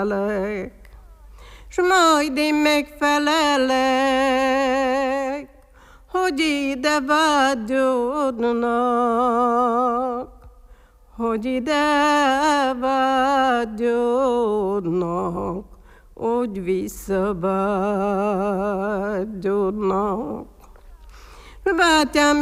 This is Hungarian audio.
felelek, s majd én megfelelek, hogy ide vágyodnak, hogy ide vágyodnak, hogy visszavágyodnak. Bátyám,